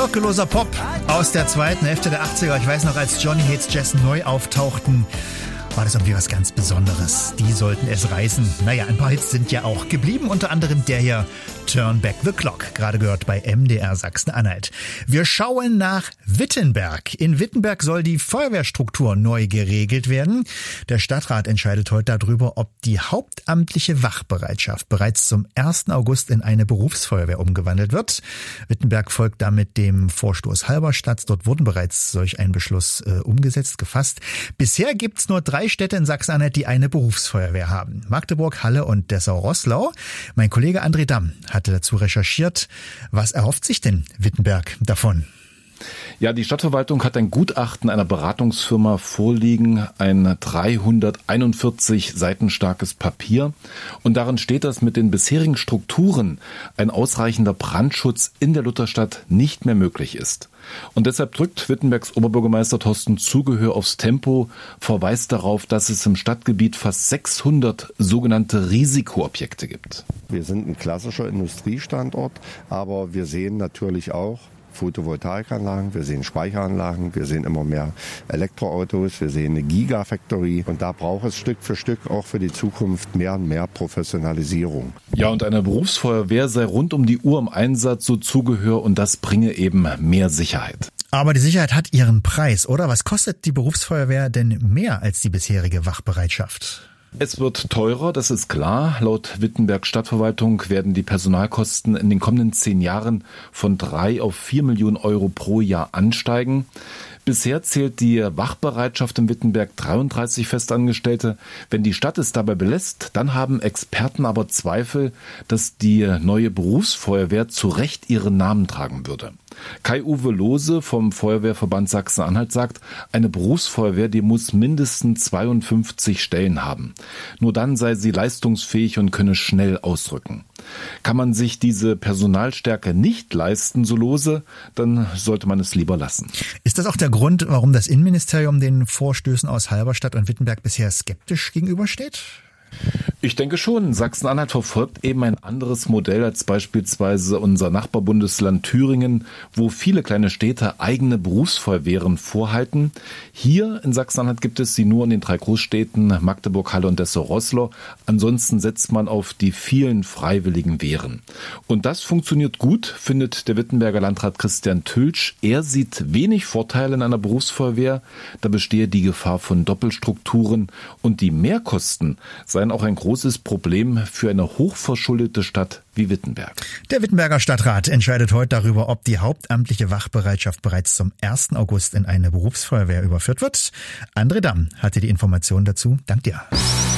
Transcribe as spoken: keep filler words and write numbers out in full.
Zirkelloser Pop aus der zweiten Hälfte der achtziger. Ich weiß noch, als Johnny Hates Jazz neu auftauchten, war das irgendwie was ganz Besonderes. Die sollten es reißen. Naja, ein paar Hits sind ja auch geblieben, unter anderem der hier, Turn Back the Clock, gerade gehört bei M D R Sachsen-Anhalt. Wir schauen nach Wittenberg. In Wittenberg soll die Feuerwehrstruktur neu geregelt werden. Der Stadtrat entscheidet heute darüber, ob die hauptamtliche Wachbereitschaft bereits zum ersten August in eine Berufsfeuerwehr umgewandelt wird. Wittenberg folgt damit dem Vorstoß Halberstadt. Dort wurden bereits solch ein Beschluss äh, umgesetzt, gefasst. Bisher gibt's nur drei Städte in Sachsen-Anhalt, die eine Berufsfeuerwehr haben. Magdeburg, Halle und Dessau-Roßlau. Mein Kollege André Damm hatte dazu recherchiert. Was erhofft sich denn Wittenberg davon? Ja, die Stadtverwaltung hat ein Gutachten einer Beratungsfirma vorliegen, ein dreihunderteinundvierzig Seiten starkes Papier. Und darin steht, dass mit den bisherigen Strukturen ein ausreichender Brandschutz in der Lutherstadt nicht mehr möglich ist. Und deshalb drückt Wittenbergs Oberbürgermeister Thorsten Zugehör aufs Tempo, verweist darauf, dass es im Stadtgebiet fast sechshundert sogenannte Risikoobjekte gibt. Wir sind ein klassischer Industriestandort, aber wir sehen natürlich auch Photovoltaikanlagen, wir sehen Speicheranlagen, wir sehen immer mehr Elektroautos, wir sehen eine Gigafactory und da braucht es Stück für Stück auch für die Zukunft mehr und mehr Professionalisierung. Ja, und eine Berufsfeuerwehr sei rund um die Uhr im Einsatz, so Zugehör, und das bringe eben mehr Sicherheit. Aber die Sicherheit hat ihren Preis, oder? Was kostet die Berufsfeuerwehr denn mehr als die bisherige Wachbereitschaft? Es wird teurer, das ist klar. Laut Wittenberg Stadtverwaltung werden die Personalkosten in den kommenden zehn Jahren von drei auf vier Millionen Euro pro Jahr ansteigen. Bisher zählt die Wachbereitschaft in Wittenberg dreiunddreißig Festangestellte. Wenn die Stadt es dabei belässt, dann haben Experten aber Zweifel, dass die neue Berufsfeuerwehr zu Recht ihren Namen tragen würde. Kai-Uwe Lohse vom Feuerwehrverband Sachsen-Anhalt sagt, eine Berufsfeuerwehr, die muss mindestens zweiundfünfzig Stellen haben. Nur dann sei sie leistungsfähig und könne schnell ausrücken. Kann man sich diese Personalstärke nicht leisten, so Lohse, dann sollte man es lieber lassen. Ist das auch der Grund, warum das Innenministerium den Vorstößen aus Halberstadt und Wittenberg bisher skeptisch gegenübersteht? Ich denke schon. Sachsen-Anhalt verfolgt eben ein anderes Modell als beispielsweise unser Nachbarbundesland Thüringen, wo viele kleine Städte eigene Berufsfeuerwehren vorhalten. Hier in Sachsen-Anhalt gibt es sie nur in den drei Großstädten Magdeburg, Halle und Dessau-Roßlau. Ansonsten setzt man auf die vielen freiwilligen Wehren. Und das funktioniert gut, findet der Wittenberger Landrat Christian Tülsch. Er sieht wenig Vorteile in einer Berufsfeuerwehr. Da bestehe die Gefahr von Doppelstrukturen und die Mehrkosten seien auch ein großes Problem für eine hochverschuldete Stadt wie Wittenberg. Der Wittenberger Stadtrat entscheidet heute darüber, ob die hauptamtliche Wachbereitschaft bereits zum ersten August in eine Berufsfeuerwehr überführt wird. André Damm hatte die Informationen dazu. Dank dir.